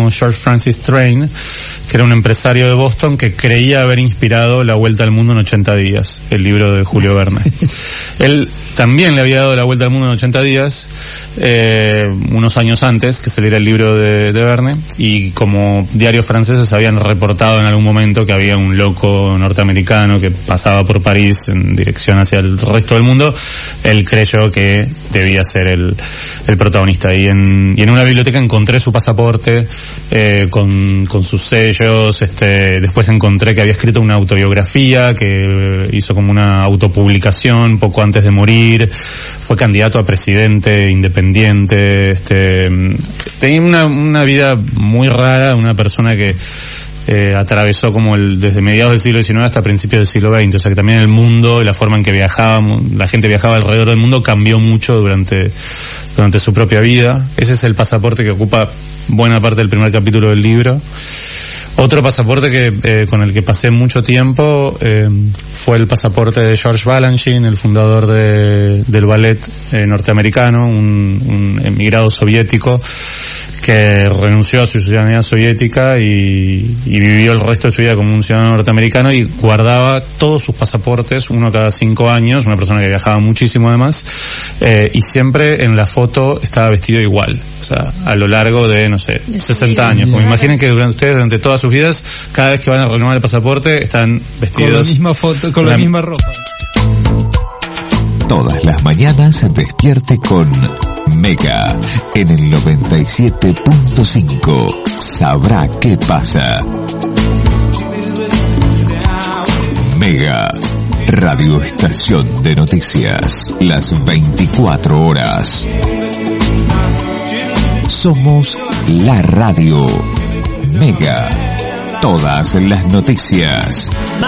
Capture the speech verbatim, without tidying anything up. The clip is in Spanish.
llamó George Francis Train, que era un empresario de Boston que creía haber inspirado La Vuelta al Mundo en ochenta días, el libro de Julio Verne. Él también le había dado La Vuelta al Mundo en ochenta días, eh, unos años antes que saliera el libro de, de Verne, y como diarios franceses habían reportado en algún momento que había un loco norteamericano que pasaba por París en dirección hacia el resto del mundo, él creyó que debía ser el, el protagonista. Y en, y en una biblioteca encontré su pasaporte, eh, con, con sus sellos. Este, después encontré que había escrito una autobiografía, que hizo como una autopublicación poco antes de morir. Fue candidato a presidente independiente. Este, tenía una, una vida muy rara, una persona que Eh, atravesó como el, desde mediados del siglo diecinueve hasta principios del siglo veinte, o sea que también el mundo y la forma en que viajábamos, la gente viajaba alrededor del mundo cambió mucho durante, durante su propia vida. Ese es el pasaporte que ocupa buena parte del primer capítulo del libro. Otro pasaporte que eh, con el que pasé mucho tiempo eh, fue el pasaporte de George Balanchine, el fundador de, del ballet eh, norteamericano, un, un emigrado soviético que renunció a su ciudadanía soviética y, y vivió el resto de su vida como un ciudadano norteamericano, y guardaba todos sus pasaportes, uno cada cinco años, una persona que viajaba muchísimo además, eh, y siempre en la foto estaba vestido igual, o sea, a lo largo de, no sé, sesenta años. Como imaginen que durante ustedes, durante todas sus vidas, cada vez que van a renovar el pasaporte, están vestidos con la misma foto, con la, la misma ropa. Todas las mañanas despierte con Mega en el noventa y siete punto cinco. Sabrá qué pasa. Mega, radioestación de noticias, las veinticuatro horas. Somos la radio. Mega, todas las noticias.